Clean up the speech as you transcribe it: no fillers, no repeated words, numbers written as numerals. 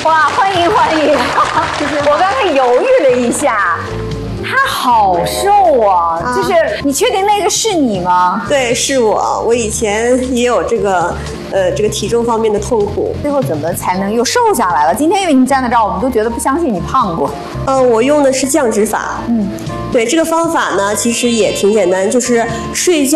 哇，欢迎欢迎！我刚才犹豫了一下，他好瘦啊！就是你确定那个是你吗？ 对，是我。我以前也有这个体重方面的痛苦。 最后怎么才能又瘦下来了？今天因为你站在这儿，我们都觉得不相信你胖过。 我用的是降脂法。对，这个方法呢，其实也挺简单，就是睡觉。